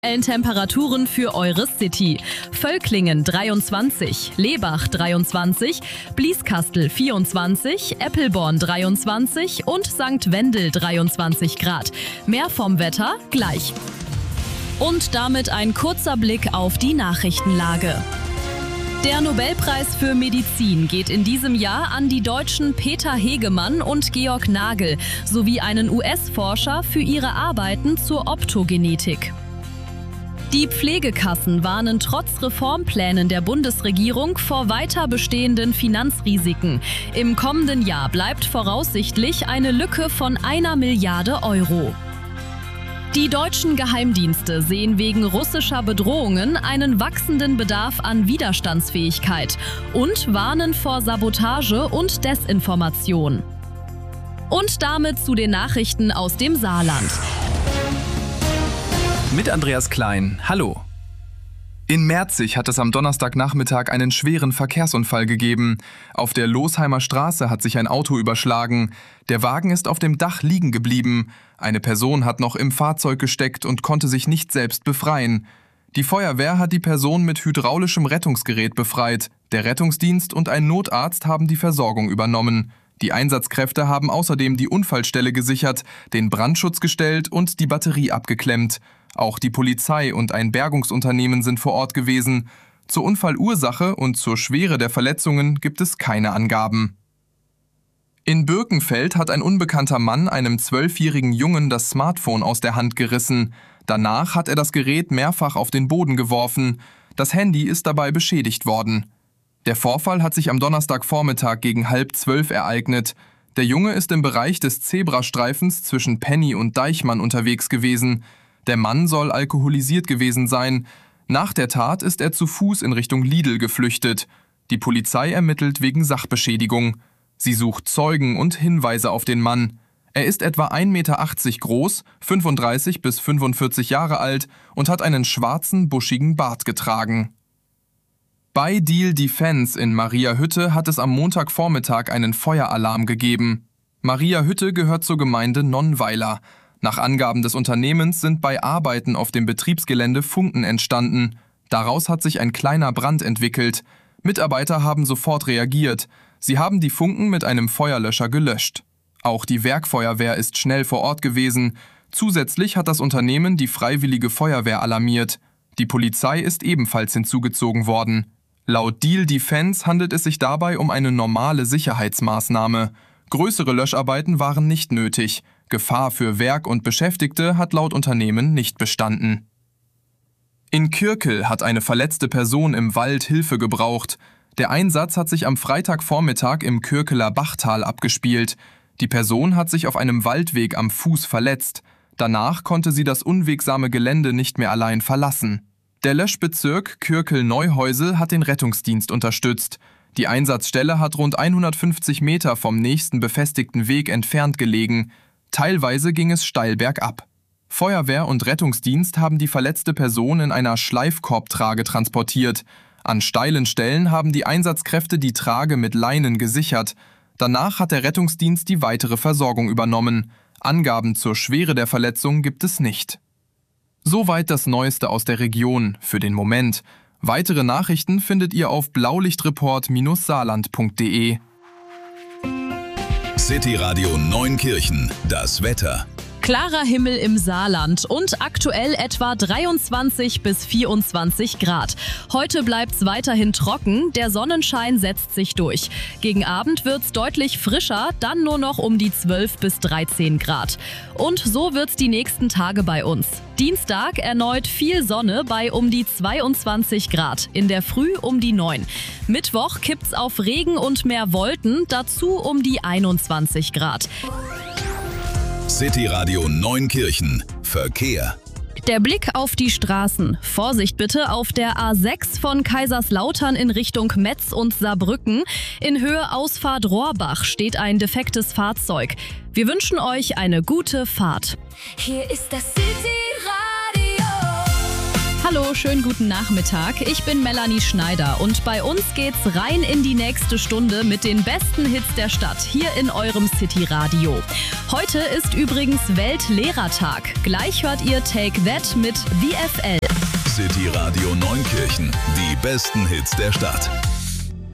Temperaturen für eure City. Völklingen 23, Lebach 23, Blieskastel 24, Eppelborn 23 und St. Wendel 23 Grad. Mehr vom Wetter gleich. Und damit ein kurzer Blick auf die Nachrichtenlage. Der Nobelpreis für Medizin geht in diesem Jahr an die Deutschen Peter Hegemann und Georg Nagel sowie einen US-Forscher für ihre Arbeiten zur Optogenetik. Die Pflegekassen warnen trotz Reformplänen der Bundesregierung vor weiter bestehenden Finanzrisiken. Im kommenden Jahr bleibt voraussichtlich eine Lücke von 1 Milliarde Euro. Die deutschen Geheimdienste sehen wegen russischer Bedrohungen einen wachsenden Bedarf an Widerstandsfähigkeit und warnen vor Sabotage und Desinformation. Und damit zu den Nachrichten aus dem Saarland. Mit Andreas Klein. Hallo. In Merzig hat es am Donnerstagnachmittag einen schweren Verkehrsunfall gegeben. Auf der Losheimer Straße hat sich ein Auto überschlagen. Der Wagen ist auf dem Dach liegen geblieben. Eine Person hat noch im Fahrzeug gesteckt und konnte sich nicht selbst befreien. Die Feuerwehr hat die Person mit hydraulischem Rettungsgerät befreit. Der Rettungsdienst und ein Notarzt haben die Versorgung übernommen. Die Einsatzkräfte haben außerdem die Unfallstelle gesichert, den Brandschutz gestellt und die Batterie abgeklemmt. Auch die Polizei und ein Bergungsunternehmen sind vor Ort gewesen. Zur Unfallursache und zur Schwere der Verletzungen gibt es keine Angaben. In Birkenfeld hat ein unbekannter Mann einem 12-jährigen Jungen das Smartphone aus der Hand gerissen. Danach hat er das Gerät mehrfach auf den Boden geworfen. Das Handy ist dabei beschädigt worden. Der Vorfall hat sich am Donnerstagvormittag gegen 11:30 ereignet. Der Junge ist im Bereich des Zebrastreifens zwischen Penny und Deichmann unterwegs gewesen. Der Mann soll alkoholisiert gewesen sein. Nach der Tat ist er zu Fuß in Richtung Lidl geflüchtet. Die Polizei ermittelt wegen Sachbeschädigung. Sie sucht Zeugen und Hinweise auf den Mann. Er ist etwa 1,80 Meter groß, 35 bis 45 Jahre alt und hat einen schwarzen, buschigen Bart getragen. Bei Deal Defense in Mariahütte hat es am Montagvormittag einen Feueralarm gegeben. Mariahütte gehört zur Gemeinde Nonnweiler. Nach Angaben des Unternehmens sind bei Arbeiten auf dem Betriebsgelände Funken entstanden. Daraus hat sich ein kleiner Brand entwickelt. Mitarbeiter haben sofort reagiert. Sie haben die Funken mit einem Feuerlöscher gelöscht. Auch die Werkfeuerwehr ist schnell vor Ort gewesen. Zusätzlich hat das Unternehmen die Freiwillige Feuerwehr alarmiert. Die Polizei ist ebenfalls hinzugezogen worden. Laut Deal Defense handelt es sich dabei um eine normale Sicherheitsmaßnahme. Größere Löscharbeiten waren nicht nötig. Gefahr für Werk und Beschäftigte hat laut Unternehmen nicht bestanden. In Kürkel hat eine verletzte Person im Wald Hilfe gebraucht. Der Einsatz hat sich am Freitagvormittag im Kürkeler Bachtal abgespielt. Die Person hat sich auf einem Waldweg am Fuß verletzt. Danach konnte sie das unwegsame Gelände nicht mehr allein verlassen. Der Löschbezirk Kürkel-Neuhäusel hat den Rettungsdienst unterstützt. Die Einsatzstelle hat rund 150 Meter vom nächsten befestigten Weg entfernt gelegen. Teilweise ging es steil bergab. Feuerwehr und Rettungsdienst haben die verletzte Person in einer Schleifkorbtrage transportiert. An steilen Stellen haben die Einsatzkräfte die Trage mit Leinen gesichert. Danach hat der Rettungsdienst die weitere Versorgung übernommen. Angaben zur Schwere der Verletzung gibt es nicht. Soweit das Neueste aus der Region für den Moment. Weitere Nachrichten findet ihr auf blaulichtreport-saarland.de. City Radio Neunkirchen, das Wetter. Klarer Himmel im Saarland und aktuell etwa 23 bis 24 Grad. Heute bleibt's weiterhin trocken, der Sonnenschein setzt sich durch. Gegen Abend wird's deutlich frischer, dann nur noch um die 12 bis 13 Grad. Und so wird's die nächsten Tage bei uns. Dienstag erneut viel Sonne bei um die 22 Grad, in der Früh um die 9. Mittwoch kippt's auf Regen und mehr Wolken, dazu um die 21 Grad. City Radio Neunkirchen. Verkehr. Der Blick auf die Straßen. Vorsicht bitte auf der A6 von Kaiserslautern in Richtung Metz und Saarbrücken. In Höhe Ausfahrt Rohrbach steht ein defektes Fahrzeug. Wir wünschen euch eine gute Fahrt. Hier ist das City Radio. Hallo, schönen guten Nachmittag. Ich bin Melanie Schneider und bei uns geht's rein in die nächste Stunde mit den besten Hits der Stadt hier in eurem City Radio. Heute ist übrigens Weltlehrertag. Gleich hört ihr Take That mit VFL. City Radio Neunkirchen, die besten Hits der Stadt.